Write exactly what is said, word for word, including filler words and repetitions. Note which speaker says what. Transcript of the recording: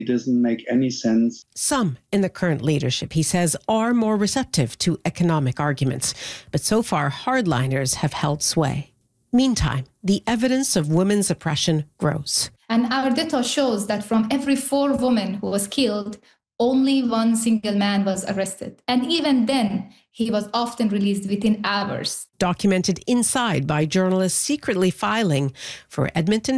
Speaker 1: It doesn't make any sense.
Speaker 2: Some in the current leadership, he says, are more receptive to economic arguments, but so far hardliners have held sway. Meantime, the evidence of women's oppression grows.
Speaker 3: And our data shows that from every four women who was killed, only one single man was arrested. And even then, he was often released within hours.
Speaker 2: Documented inside by journalists secretly filing for Edmonton